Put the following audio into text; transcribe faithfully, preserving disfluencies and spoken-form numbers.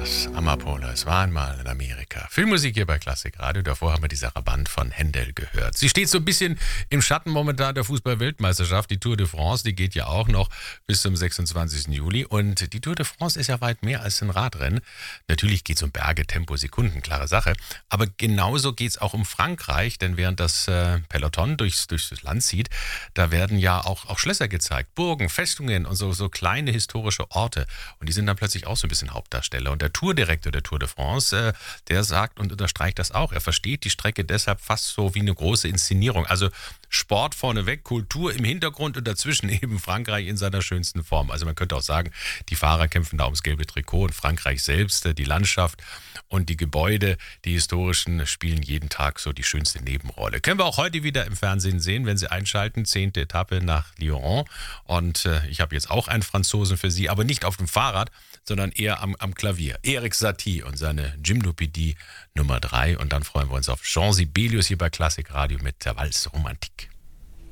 Amapolas, Amapolas waren mal in Amerika. Filmmusik hier bei Klassik Radio. Davor haben wir die Sarabande von Händel gehört. Sie steht so ein bisschen im Schatten momentan der Fußball-Weltmeisterschaft. Die Tour de France, die geht ja auch noch bis zum sechsundzwanzigsten Juli. Und die Tour de France ist ja weit mehr als ein Radrennen. Natürlich geht es um Berge, Tempo, Sekunden, klare Sache. Aber genauso geht es auch um Frankreich. Denn während das äh, Peloton durchs, durchs Land zieht, da werden ja auch, auch Schlösser gezeigt. Burgen, Festungen und so, so kleine historische Orte. Und die sind dann plötzlich auch so ein bisschen Hauptdarsteller. Und der Tourdirektor der Tour de France, äh, der sagt und unterstreicht das auch. Er versteht die Strecke deshalb fast so wie eine große Inszenierung. Also Sport vorneweg, Kultur im Hintergrund und dazwischen eben Frankreich in seiner schönsten Form. Also man könnte auch sagen, die Fahrer kämpfen da ums gelbe Trikot und Frankreich selbst, äh, die Landschaft und die Gebäude, die historischen, spielen jeden Tag so die schönste Nebenrolle. Können wir auch heute wieder im Fernsehen sehen, wenn Sie einschalten. Zehnte Etappe nach Lyon. Und äh, ich habe jetzt auch einen Franzosen für Sie, aber nicht auf dem Fahrrad, sondern eher am, am Klavier. Erik Satie und seine Gymnopädie Nummer drei. Und dann freuen wir uns auf Jean Sibelius hier bei Klassik Radio mit der Walzromantik.